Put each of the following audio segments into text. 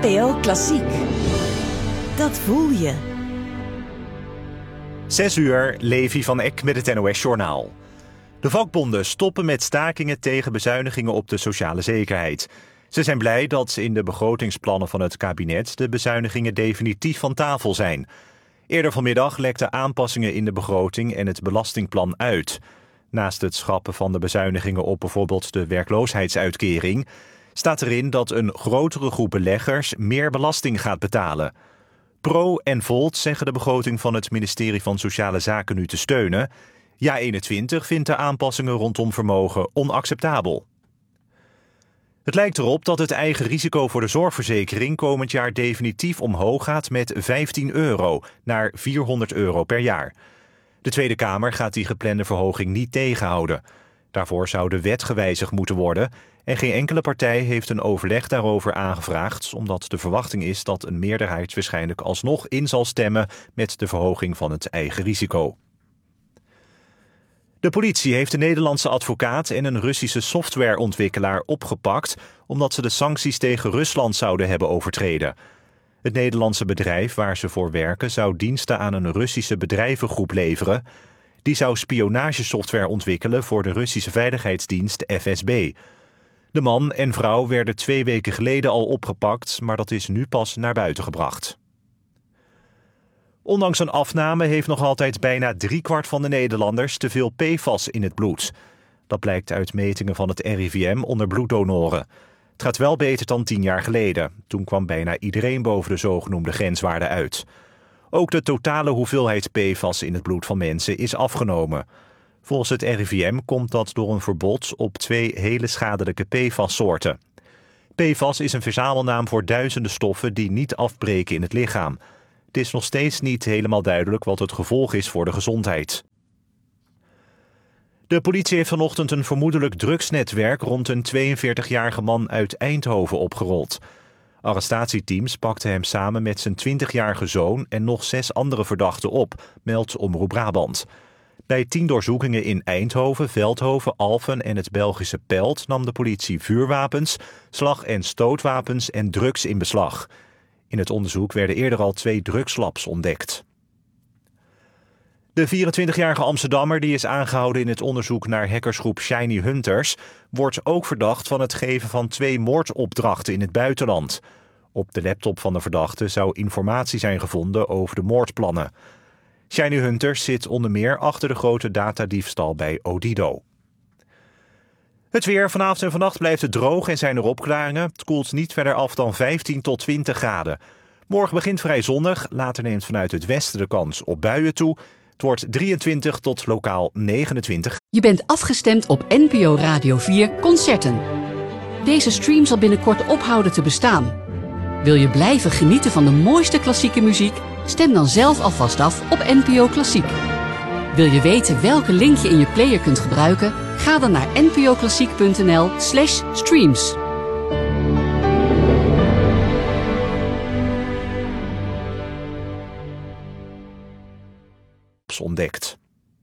NPO Klassiek. Dat voel je. 6 uur, Levi van Eck met het NOS-journaal. De vakbonden stoppen met stakingen tegen bezuinigingen op de sociale zekerheid. Ze zijn blij dat in de begrotingsplannen van het kabinet de bezuinigingen definitief van tafel zijn. Eerder vanmiddag lekten aanpassingen in de begroting en het belastingplan uit. Naast het schrappen van de bezuinigingen op bijvoorbeeld de werkloosheidsuitkering staat erin dat een grotere groep beleggers meer belasting gaat betalen. Pro en Volt zeggen de begroting van het ministerie van Sociale Zaken nu te steunen. Ja21 vindt de aanpassingen rondom vermogen onacceptabel. Het lijkt erop dat het eigen risico voor de zorgverzekering komend jaar definitief omhoog gaat met €15 naar €400 per jaar. De Tweede Kamer gaat die geplande verhoging niet tegenhouden. Daarvoor zou de wet gewijzigd moeten worden en geen enkele partij heeft een overleg daarover aangevraagd, omdat de verwachting is dat een meerderheid waarschijnlijk alsnog in zal stemmen met de verhoging van het eigen risico. De politie heeft een Nederlandse advocaat en een Russische softwareontwikkelaar opgepakt omdat ze de sancties tegen Rusland zouden hebben overtreden. Het Nederlandse bedrijf waar ze voor werken zou diensten aan een Russische bedrijvengroep leveren. Die zou spionagesoftware ontwikkelen voor de Russische veiligheidsdienst FSB. De man en vrouw werden 2 weken geleden al opgepakt, maar dat is nu pas naar buiten gebracht. Ondanks een afname heeft nog altijd bijna 3/4 van de Nederlanders te veel PFAS in het bloed. Dat blijkt uit metingen van het RIVM onder bloeddonoren. Het gaat wel beter dan 10 jaar geleden. Toen kwam bijna iedereen boven de zogenoemde grenswaarde uit. Ook de totale hoeveelheid PFAS in het bloed van mensen is afgenomen. Volgens het RIVM komt dat door een verbod op 2 hele schadelijke PFAS-soorten. PFAS is een verzamelnaam voor duizenden stoffen die niet afbreken in het lichaam. Het is nog steeds niet helemaal duidelijk wat het gevolg is voor de gezondheid. De politie heeft vanochtend een vermoedelijk drugsnetwerk rond een 42-jarige man uit Eindhoven opgerold. Arrestatieteams pakten hem samen met zijn 20-jarige zoon en nog 6 andere verdachten op, meldt Omroep Brabant. Bij 10 doorzoekingen in Eindhoven, Veldhoven, Alphen en het Belgische Pelt nam de politie vuurwapens, slag- en stootwapens en drugs in beslag. In het onderzoek werden eerder al 2 drugslabs ontdekt. De 24-jarige Amsterdammer die is aangehouden in het onderzoek naar hackersgroep Shiny Hunters wordt ook verdacht van het geven van 2 moordopdrachten in het buitenland. Op de laptop van de verdachte zou informatie zijn gevonden over de moordplannen. Shiny Hunters zit onder meer achter de grote datadiefstal bij Odido. Het weer. Vanavond en vannacht blijft het droog en zijn er opklaringen. Het koelt niet verder af dan 15 tot 20 graden. Morgen begint vrij zonnig. Later neemt vanuit het westen de kans op buien toe. Het wordt 23 tot lokaal 29. Je bent afgestemd op NPO Radio 4 Concerten. Deze stream zal binnenkort ophouden te bestaan. Wil je blijven genieten van de mooiste klassieke muziek? Stem dan zelf alvast af op NPO Klassiek. Wil je weten welke link je in je player kunt gebruiken? Ga dan naar npoklassiek.nl/streams. Ontdekt.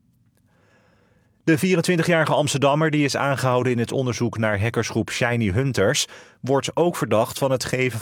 De 24-jarige Amsterdammer die is aangehouden in het onderzoek naar hackersgroep Shiny Hunters wordt ook verdacht van het geven